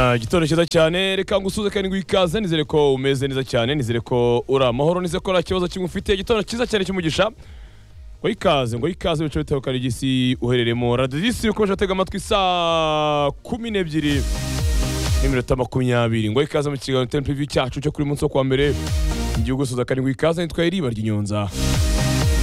Igitondo cyiza cyane reka ngusuze kandi gwikaze nizere ko umeze neza cyane nizere ko uri amahoro nizere ko kibazo kimufite igitondo cyiza cyane cyumugisha ngo ikaze bice biteka igisi uhereremo radisi ukoje atega amatwi saa 12 n'iminota 20 ngo ikaze mu kiganiro ten preview cyacu cyo kuri munsi wo kwa mbere igihugu gusuza kandi gwikaze nitwaye riba ry'inyonza